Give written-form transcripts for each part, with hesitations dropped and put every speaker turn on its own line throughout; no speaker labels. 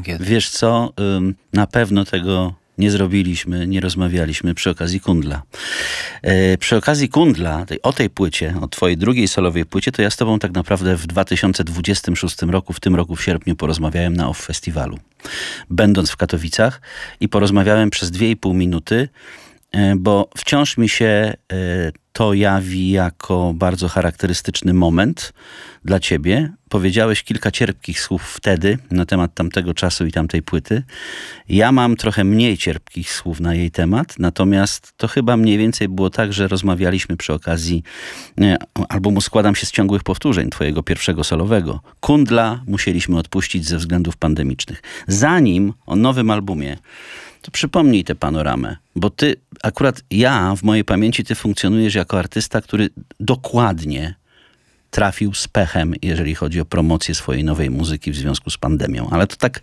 bagiet.
Wiesz co, na pewno tego nie zrobiliśmy, nie rozmawialiśmy przy okazji Kundla. Przy okazji Kundla, o tej płycie, o twojej drugiej solowej płycie, to ja z tobą tak naprawdę w 2026 roku, w tym roku w sierpniu porozmawiałem na OFF Festiwalu. Będąc w Katowicach i porozmawiałem przez 2,5 minuty, bo wciąż mi się to jawi jako bardzo charakterystyczny moment dla ciebie. Powiedziałeś kilka cierpkich słów wtedy na temat tamtego czasu i tamtej płyty. Ja mam trochę mniej cierpkich słów na jej temat, natomiast to chyba mniej więcej było tak, że rozmawialiśmy przy okazji albumu Składam się z ciągłych powtórzeń, twojego pierwszego solowego. Kundla musieliśmy odpuścić ze względów pandemicznych. Zanim o nowym albumie, to przypomnij tę panoramę, bo ty, akurat w mojej pamięci ty funkcjonujesz jako artysta, który dokładnie trafił z pechem, jeżeli chodzi o promocję swojej nowej muzyki w związku z pandemią. Ale to tak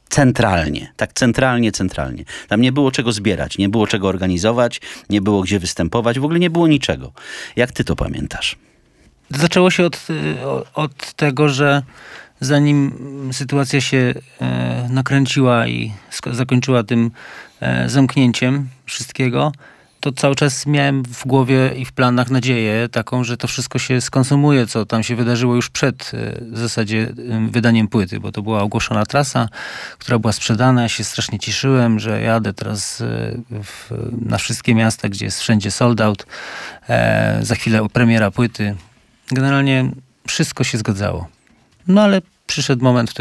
centralnie. Tam nie było czego zbierać, nie było czego organizować, nie było gdzie występować, w ogóle nie było niczego. Jak ty to pamiętasz?
Zaczęło się od tego, że zanim sytuacja się nakręciła i zakończyła tym zamknięciem wszystkiego, to cały czas miałem w głowie i w planach nadzieję taką, że to wszystko się skonsumuje, co tam się wydarzyło już przed w zasadzie wydaniem płyty, bo to była ogłoszona trasa, która była sprzedana. Ja się strasznie cieszyłem, że jadę teraz na wszystkie miasta, gdzie jest wszędzie sold out. Za chwilę premiera płyty. Generalnie wszystko się zgadzało. No ale przyszedł moment,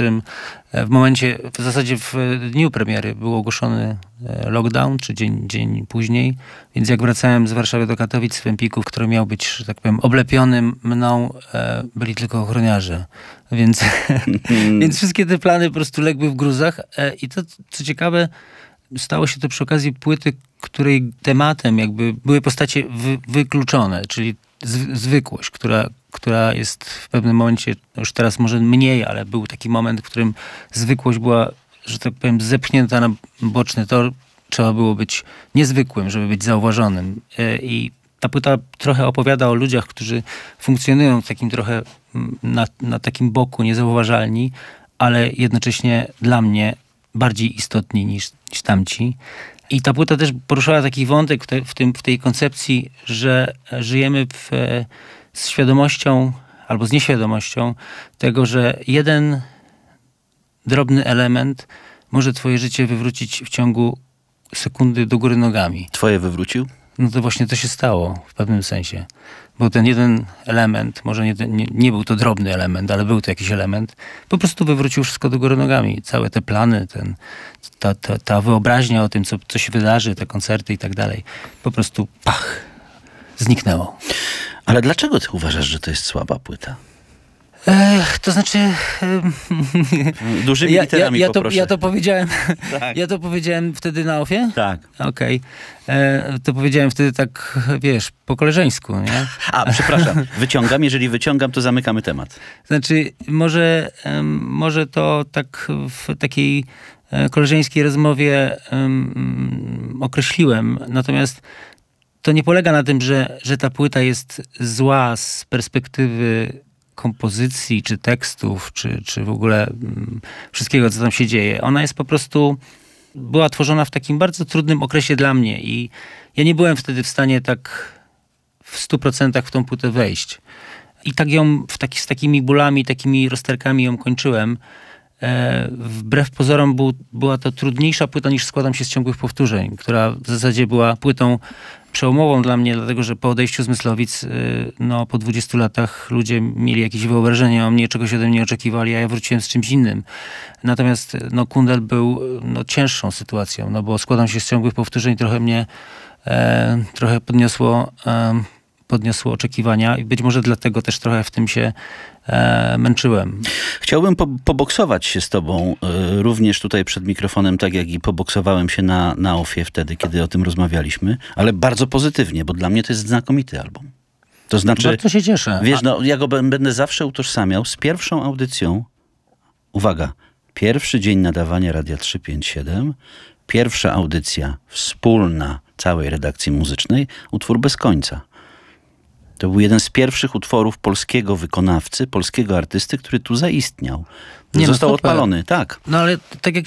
w zasadzie w dniu premiery był ogłoszony lockdown, czy dzień później, więc jak wracałem z Warszawy do Katowic w Empiku, który miał być, że tak powiem, oblepiony mną, byli tylko ochroniarze. Więc, więc wszystkie te plany po prostu legły w gruzach. I to, co ciekawe, stało się to przy okazji płyty, której tematem jakby były postacie wykluczone, czyli zwykłość, która jest w pewnym momencie, już teraz może mniej, ale był taki moment, w którym zwykłość była, że tak powiem, zepchnięta na boczny tor. Trzeba było być niezwykłym, żeby być zauważonym. I ta płyta trochę opowiada o ludziach, którzy funkcjonują w takim trochę na takim boku, niezauważalni, ale jednocześnie dla mnie bardziej istotni niż tamci. I ta płyta też poruszała taki wątek w tej koncepcji, że żyjemy z świadomością albo z nieświadomością tego, że jeden drobny element może twoje życie wywrócić w ciągu sekundy do góry nogami.
Twoje wywrócił?
No to właśnie to się stało w pewnym sensie. Bo ten jeden element, może nie był to drobny element, ale był to jakiś element, po prostu wywrócił wszystko do góry nogami. Całe te plany, ta wyobraźnia o tym, co się wydarzy, te koncerty i tak dalej, po prostu zniknęło.
Ale dlaczego ty uważasz, że to jest słaba płyta?
To znaczy...
Dużymi literami poproszę.
Ja to powiedziałem.
Tak.
Ja to powiedziałem wtedy na OFF-ie?
Tak.
Okej. To powiedziałem wtedy tak, wiesz, po koleżeńsku, nie?
Przepraszam. Jeżeli wyciągam, to zamykamy temat.
Znaczy, może to tak w takiej koleżeńskiej rozmowie określiłem, natomiast to nie polega na tym, że ta płyta jest zła z perspektywy kompozycji, czy tekstów, czy w ogóle wszystkiego, co tam się dzieje. Ona jest po prostu, była tworzona w takim bardzo trudnym okresie dla mnie i ja nie byłem wtedy w stanie tak w 100% w tą płytę wejść. I tak ją z takimi bólami, takimi rozterkami ją kończyłem. Wbrew pozorom była to trudniejsza płyta niż Składam się z ciągłych powtórzeń, która w zasadzie była płytą przełomową dla mnie, dlatego że po odejściu z Myslowic po 20 latach ludzie mieli jakieś wyobrażenie o mnie, czegoś ode mnie oczekiwali, a ja wróciłem z czymś innym. Natomiast Kundel był cięższą sytuacją, bo Składam się z ciągłych powtórzeń trochę mnie podniosło oczekiwania i być może dlatego też trochę w tym się męczyłem.
Chciałbym poboksować się z tobą również tutaj przed mikrofonem, tak jak i poboksowałem się na OFF-ie wtedy, kiedy o tym rozmawialiśmy, ale bardzo pozytywnie, bo dla mnie to jest znakomity album. To znaczy,
bardzo się cieszę.
Wiesz, ja go będę zawsze utożsamiał z pierwszą audycją. Uwaga, pierwszy dzień nadawania Radia 357, pierwsza audycja wspólna całej redakcji muzycznej, utwór Bez końca. To był jeden z pierwszych utworów polskiego wykonawcy, polskiego artysty, który tu zaistniał. Został odpalony, tak.
No ale tak jak